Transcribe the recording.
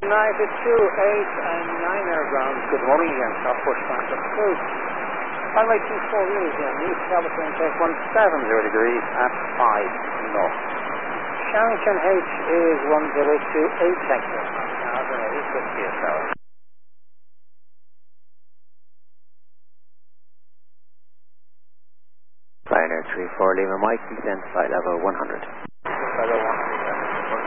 and 9 grounds. Good morning again, South Bush Transit Cruise. Runway 24 is in East California, take 170 degrees at 5 north. Sharrington H is 1028 hectares. Now, ready for yourself. Pioneer 34 Lima Mike, descend flight level 100.